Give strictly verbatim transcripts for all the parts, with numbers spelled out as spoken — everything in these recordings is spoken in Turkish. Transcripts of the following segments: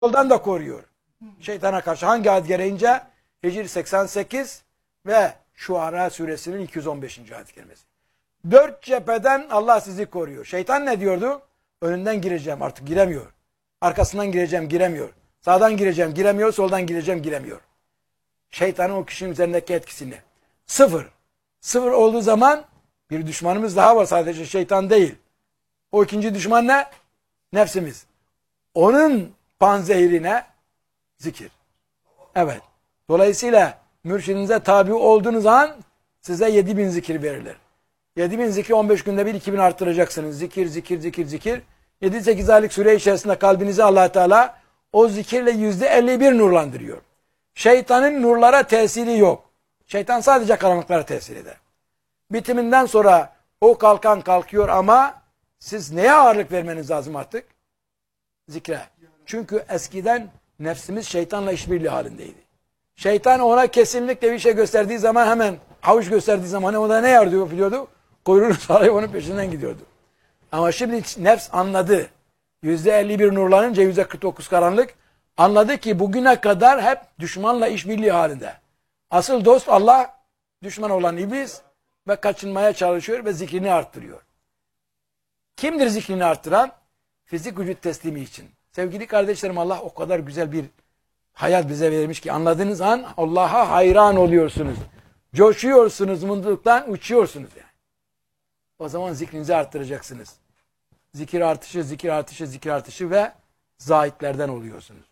Yoldan da koruyor. Şeytana karşı hangi ayet gereğince? Hicr seksen sekiz ve Şuara suresinin iki yüz on beşinci ayet kerimesi. Dört cepheden Allah sizi koruyor. Şeytan ne diyordu? Önünden gireceğim, artık giremiyor. Arkasından gireceğim, giremiyor. Sağdan gireceğim, giremiyor. Soldan gireceğim, giremiyor. Şeytanın o kişinin üzerindeki etkisini. Sıfır. Sıfır olduğu zaman bir düşmanımız daha var, sadece şeytan değil. O ikinci düşman ne? Nefsimiz. Onun panzehirine zikir. Evet. Dolayısıyla mürşidinize tabi olduğunuz an size yedi bin zikir verilir. yedi bin zikri on beş günde bir iki bin arttıracaksınız. Zikir, zikir, zikir, zikir. yedi sekiz aylık süre içerisinde kalbinizi Allah Teala o zikirle yüzde elli bir nurlandırıyor. Şeytanın nurlara tesiri yok. Şeytan sadece karanlıklara tesir eder. Bitiminden sonra o kalkan kalkıyor ama siz neye ağırlık vermeniz lazım artık? Zikre. Çünkü eskiden nefsimiz şeytanla işbirliği halindeydi. Şeytan ona kesinlikle bir şey gösterdiği zaman, hemen havuç gösterdiği zaman o da ne yapıyordu? Kuyruğunu sarayıp onun peşinden gidiyordu. Ama şimdi nefs anladı. yüzde elli bir nurlanınca yüzde kırk dokuz karanlık. Anladı ki bugüne kadar hep düşmanla işbirliği halinde. Asıl dost Allah, düşman olan iblis ve kaçınmaya çalışıyor ve zikrini arttırıyor. Kimdir zikrini arttıran? Fizik vücut teslimi için. Sevgili kardeşlerim, Allah o kadar güzel bir hayat bize vermiş ki anladığınız an Allah'a hayran oluyorsunuz. Coşuyorsunuz, mutluluktan uçuyorsunuz yani. O zaman zikrinizi arttıracaksınız. Zikir artışı, zikir artışı, zikir artışı ve zahitlerden oluyorsunuz.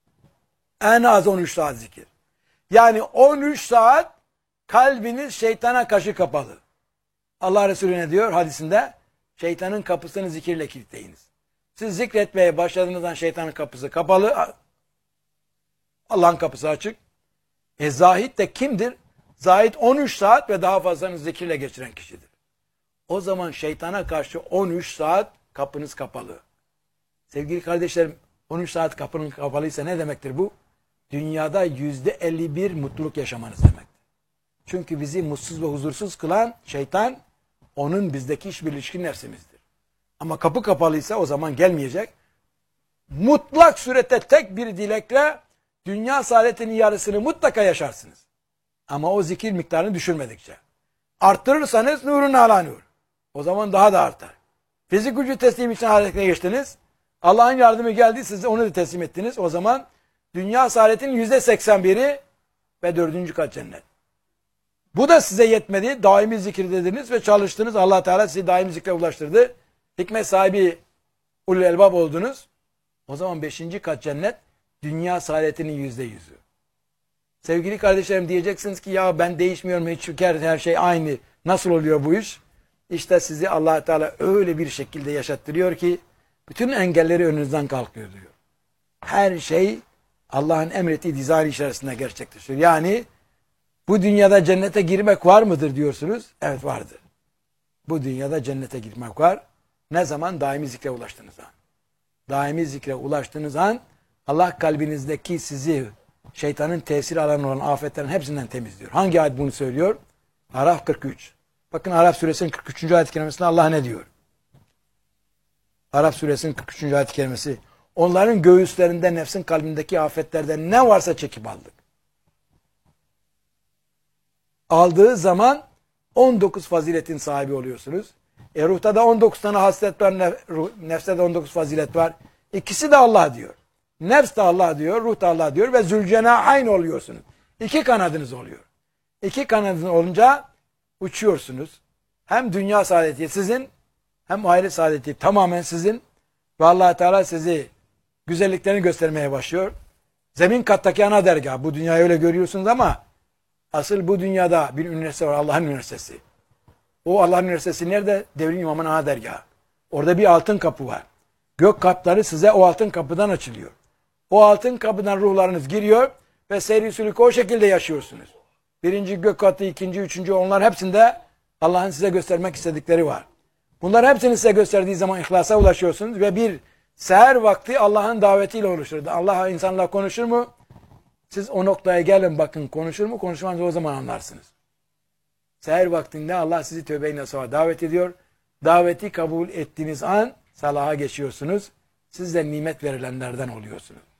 En az on üç saat zikir. Yani on üç saat kalbiniz şeytana karşı kapalı. Allah Resulü ne diyor hadisinde? Şeytanın kapısını zikirle kilitleyiniz. Siz zikretmeye başladığınızdan şeytanın kapısı kapalı. Allah'ın kapısı açık. E zahid de kimdir? Zahid on üç saat ve daha fazlasını zikirle geçiren kişidir. O zaman şeytana karşı on üç saat kapınız kapalı. Sevgili kardeşlerim, on üç saat kapının kapalıysa ne demektir bu? Dünyada yüzde elli bir mutluluk yaşamanız demektir. Çünkü bizi mutsuz ve huzursuz kılan şeytan, onun bizdeki hiçbir ilişkin nefsimizdir. Ama kapı kapalıysa o zaman gelmeyecek. Mutlak surette tek bir dilekle dünya saadetinin yarısını mutlaka yaşarsınız. Ama o zikir miktarını düşürmedikçe. Arttırırsanız nurun ala nur. O zaman daha da artar. Fizik gücü teslim için harekete geçtiniz. Allah'ın yardımı geldi, size onu da teslim ettiniz. O zaman dünya saadetinin yüzde seksen biri ve dördüncü kat cennet. Bu da size yetmedi. Daimi zikir dediniz ve çalıştınız. Allah Teala sizi daimi zikre ulaştırdı. Hikmet sahibi ulul elbab oldunuz. O zaman beşinci kat cennet dünya saadetinin yüzde yüzü. Sevgili kardeşlerim, diyeceksiniz ki ya ben değişmiyorum, hiç her şey aynı. Nasıl oluyor bu iş? İşte sizi Allah Teala öyle bir şekilde yaşattırıyor ki bütün engelleri önünüzden kalkıyor diyor. Her şey Allah'ın emrettiği dizayn içerisinde gerçekleşiyor. Yani bu dünyada cennete girmek var mıdır diyorsunuz? Evet, vardır. Bu dünyada cennete girmek var. Ne zaman? Daimi zikre ulaştığınız an. Daimi zikre ulaştığınız an Allah kalbinizdeki sizi şeytanın tesiri alanı olan afetlerin hepsinden temizliyor. Hangi ayet bunu söylüyor? Araf kırk üç. Bakın Araf suresinin kırk üçüncü ayet-i kerimesinde Allah ne diyor? Araf suresinin kırk üçüncü ayet-i kerimesi. Onların göğüslerinde nefsin kalbindeki afetlerden ne varsa çekip aldık. Aldığı zaman on dokuz faziletin sahibi oluyorsunuz. E ruhta da on dokuz tane haslet var, nefste de on dokuz fazilet var. İkisi de Allah diyor. Nefs de Allah diyor, ruh da Allah diyor ve zülcenahayn oluyorsunuz. İki kanadınız oluyor. İki kanadınız olunca uçuyorsunuz. Hem dünya saadeti sizin, hem ahiret saadeti tamamen sizin. Ve Allah Teala sizi güzelliklerini göstermeye başlıyor. Zemin kattaki ana dergah. Bu dünyayı öyle görüyorsunuz ama asıl bu dünyada bir üniversite var, Allah'ın üniversitesi. O Allah'ın üniversitesi nerede? Devrin imamın ana dergahı. Orada bir altın kapı var. Gök kapıları size o altın kapıdan açılıyor. O altın kapıdan ruhlarınız giriyor ve seyri sülük o şekilde yaşıyorsunuz. Birinci gök katı, ikinci, üçüncü, onlar hepsinde Allah'ın size göstermek istedikleri var. Bunlar hepsini size gösterdiği zaman ihlasa ulaşıyorsunuz ve bir seher vakti Allah'ın davetiyle oluşur. Allah insanla konuşur mu? Siz o noktaya gelin bakın, konuşur mu? Konuşmaz, o zaman anlarsınız. Seher vaktinde Allah sizi tövbe-i nasuha davet ediyor. Daveti kabul ettiğiniz an salaha geçiyorsunuz. Siz de nimet verilenlerden oluyorsunuz.